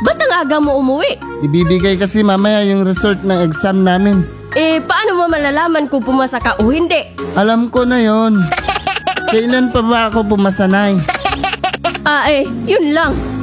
Ba't ang aga mo umuwi? Ibibigay kasi mamaya yung result ng exam namin. Paano mo malalaman kung pumasa ka o hindi? Alam ko na yon. Kailan pa ba ako pumasa, Nay? Yun lang.